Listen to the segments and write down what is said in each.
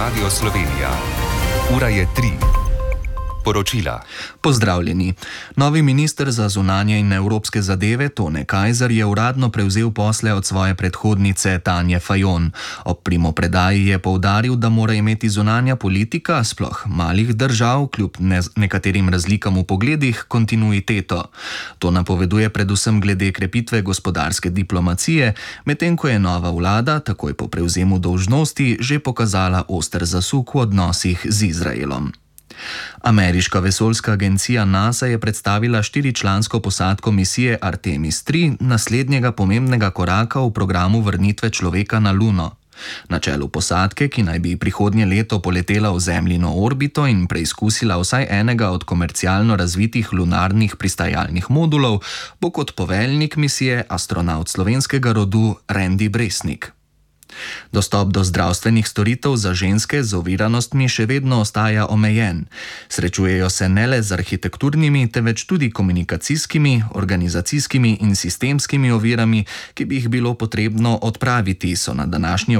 Radio Slovenija. Ura je 3. Poročila. Pozdravljeni. Novi minister za zunanje in evropske zadeve Tone Kajzer je uradno prevzel posle od svoje predhodnice Tanje Fajon. Ob primopredaji je poudaril, da mora imeti zunanja politika, sploh malih držav, kljub nekaterim razlikam v pogledih, kontinuiteto. To napoveduje predvsem glede krepitve gospodarske diplomacije, medtem ko je nova vlada takoj po prevzemu dolžnosti že pokazala oster zasuk v odnosih z Izraelom. Ameriška vesoljska agencija NASA je predstavila 4-člansko posadko misije Artemis 3, naslednjega pomembnega koraka v programu vrnitve človeka na Luno. Na čelu posadke, ki naj bi prihodnje leto poletela v Zemljino orbito in preizkusila vsaj enega od komercialno razvitih lunarnih pristajalnih modulov, bo kot poveljnik misije astronaut slovenskega rodu Randy Bresnik. Dostop do zdravstvenih storitev za ženske z oviranostmi še vedno ostaja omejen. Srečujejo se ne le z arhitekturnimi, temveč tudi komunikacijskimi, organizacijskimi in sistemskimi ovirami, ki bi jih bilo potrebno odpraviti, so na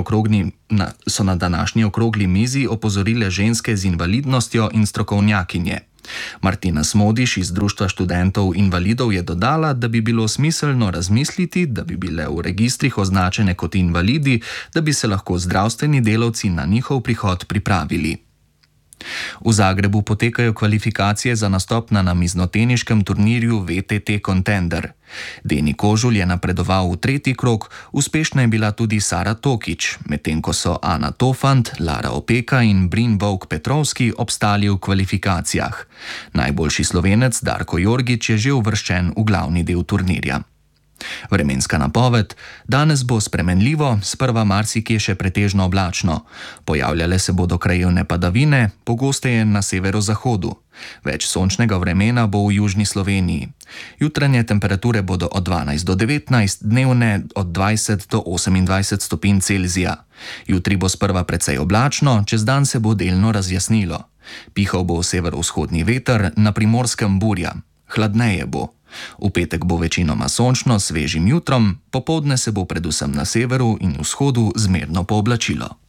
današnji okrogli mizi opozorile ženske z invalidnostjo in strokovnjakinje. Martina Smodiš iz Društva študentov invalidov je dodala, da bi bilo smiselno razmisliti, da bi bile v registrih označene kot invalidi, da bi se lahko zdravstveni delavci na njihov prihod pripravili. V Zagrebu potekajo kvalifikacije za nastop na namiznoteniškem turnirju VTT Contender. Deni Kožulj je napredoval v 3. krog, uspešna je bila tudi Sara Tokič, medtem ko so Ana Tofant, Lara Opeka in Brin Vovk Petrovski obstali v kvalifikacijah. Najboljši Slovenec Darko Jorgič je že uvrščen v glavni del turnirja. Vremenska napoved: danes bo spremenljivo, sprva marsikje še pretežno oblačno. Pojavljale se bodo krajevne padavine, pogosteje na severozahodu. Več sončnega vremena bo v južni Sloveniji. Jutranje temperature bodo od 12 do 19, dnevne od 20 do 28 stopinj Celzija. Jutri bo sprva precej oblačno, čez dan se bo delno razjasnilo. Pihal bo severovzhodni veter, na Primorskem burja. Hladneje bo. V petek bo večinoma sončno s svežim jutrom, popoldne se bo predvsem na severu in vzhodu zmerno pooblačilo.